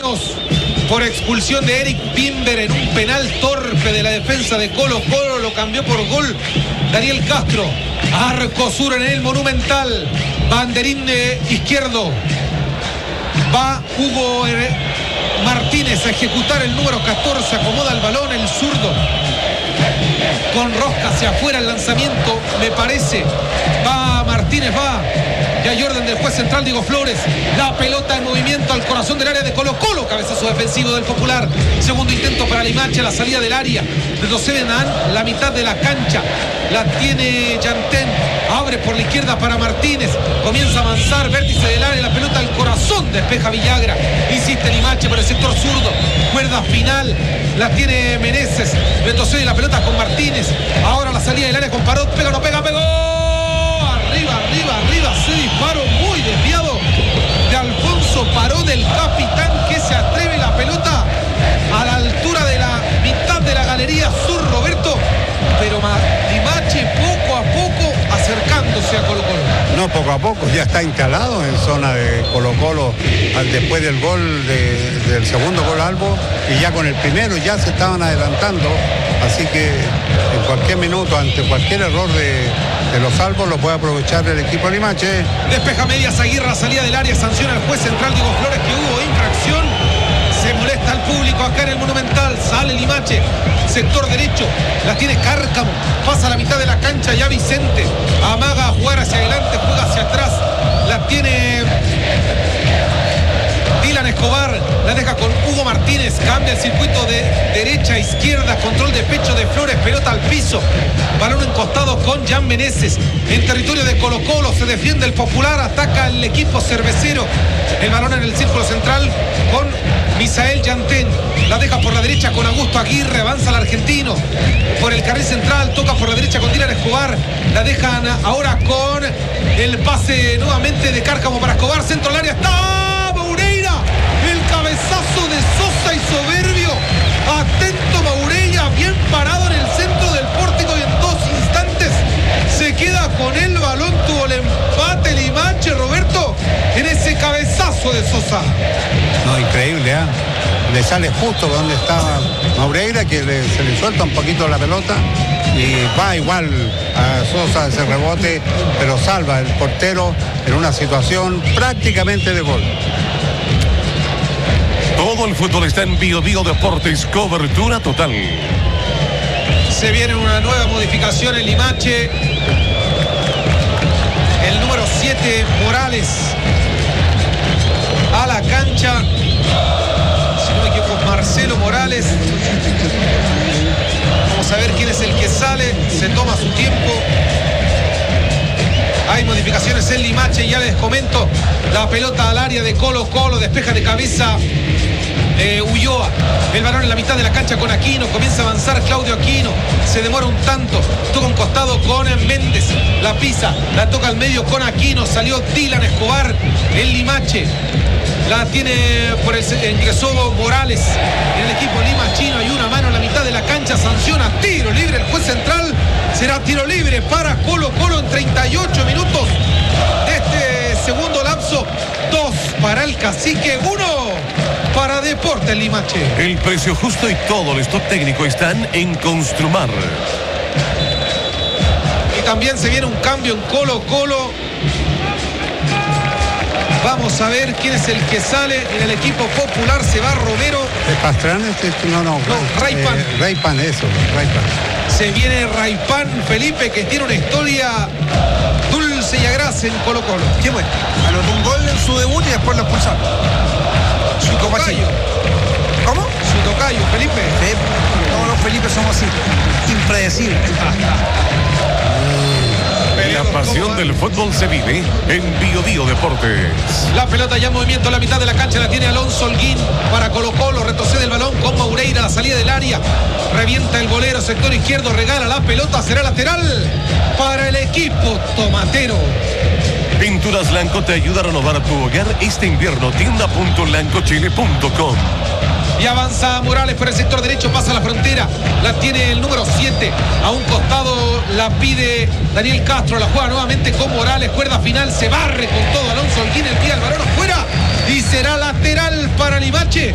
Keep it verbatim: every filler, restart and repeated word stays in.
dos. Por expulsión de Eric Bimber en un penal torpe de la defensa de Colo Colo. Lo cambió por gol Daniel Castro. Arco sur en el Monumental. Banderín eh, izquierdo. Va Hugo eh, Martínez a ejecutar el número catorce. Acomoda el balón el zurdo. Con rosca hacia afuera el lanzamiento, me parece. Va Martínez, va. Ya Jordan del juez central, Diego Flores. La pelota en movimiento al corazón del área de Colo Colo. Cabezazo defensivo del Popular. Segundo intento para Limache, la salida del área. Retroceden a la mitad de la cancha. La tiene Yantén. Abre por la izquierda para Martínez. Comienza a avanzar, vértice del área. La pelota al corazón, despeja Villagra. Insiste Limache por el sector zurdo. Cuerda final. La tiene Meneses. Retrocede la pelota con Martínez. Ahora la salida del área con Parot. Pega, no pega, pegó. Arriba, arriba, arriba. Se disparó muy desviado de Alfonso Parot, del capitán, que se atreve la pelota a la altura de la mitad de la galería sur, Roberto. Pero Limache poco a poco acercándose a Colo Colo. No, poco a poco, ya está instalado en zona de Colo Colo al, después del gol de, del segundo gol Albo, y ya con el primero ya se estaban adelantando, así que en cualquier minuto, ante cualquier error de, de los Albos, lo puede aprovechar el equipo Limache. Despeja medias Aguirre, salida del área, sanciona al juez central Diego Flores que hubo infracción. Se molesta al público acá en el Monumental. Sale Limache, sector derecho. La tiene Cárcamo. Pasa a la mitad de la cancha ya Vicente. Amaga a jugar hacia adelante, juega hacia atrás. La tiene Dylan Escobar. La deja con Hugo Martínez. Cambia el circuito de derecha a izquierda. Control de pecho de Flores. Pelota al piso. Balón encostado con Jan Meneses. En territorio de Colo Colo se defiende el Popular. Ataca el equipo cervecero. El balón en el círculo central con Misael Yantén. La deja por la derecha con Augusto Aguirre. Avanza el argentino por el carril central. Toca por la derecha con Dylan Escobar. La dejan ahora con el pase nuevamente de Cárcamo para Escobar. Centro del área. Está Moureira. El cabezazo de Sosa y soberbio. Atento Moureira. Bien parado en el centro del pórtico y en dos instantes se queda con el balón. Tuvo el empate Limache, Roberto, en ese cabezazo de Sosa. No, increíble, ¿eh? Le sale justo donde estaba Moureira, que le, se le suelta un poquito la pelota y va igual a Sosa ese rebote, pero salva el portero en una situación prácticamente de gol. Todo el fútbol está en Bio Bio Deportes, cobertura total. Se viene una nueva modificación en Limache. El número siete, Morales, a la cancha. Si no me equivoco, Marcelo Morales. Vamos a ver quién es el que sale. Se toma su tiempo. Hay modificaciones en Limache, ya les comento. La pelota al área de Colo Colo, despeja de cabeza eh, Ulloa. El balón en la mitad de la cancha con Aquino. Comienza a avanzar Claudio Aquino. Se demora un tanto. Toca un costado con Méndez. La pisa. La toca al medio con Aquino. Salió Dylan Escobar. El Limache. La tiene por el ingresó Morales en el equipo limachino. Hay una mano en la mitad de la cancha. Sanciona. Tiro libre. El juez central. Será tiro libre para Colo Colo en treinta y ocho minutos de este segundo lapso. Dos para el Cacique, uno para Deportes Limache. El precio justo y todo el stock técnico están en Construmar. Y también se viene un cambio en Colo Colo. Vamos a ver quién es el que sale en el equipo Popular. Se va Romero. ¿Es Pastrana? No, no. No, Raypan. Eh, Raypan, eso, Raypan. Se viene Raypan, Felipe, que tiene una historia dulce y agrasa en Colo Colo. Qué bueno. Anotó un gol en su debut y después lo expulsaron. Su tocayo. ¿Cómo? Su tocayo, Felipe. Sí, todos los Felipe somos así. Impredecibles. La pasión del fútbol se vive en Bio Bio Deportes. La pelota ya en movimiento a la mitad de la cancha. La tiene Alonso Holguín para Colo Colo. Retrocede el balón con Moureira. La salida del área. Revienta el golero. Sector izquierdo. Regala la pelota. Será lateral para el equipo tomatero. Pinturas Lanco te ayuda a renovar tu hogar este invierno. Tienda punto lanco chile punto com. Y avanza Morales por el sector derecho, pasa la frontera, la tiene el número siete, a un costado la pide Daniel Castro, la juega nuevamente con Morales, cuerda final, se barre con todo Alonso Holguín, el pie al balón afuera y será lateral para Limache.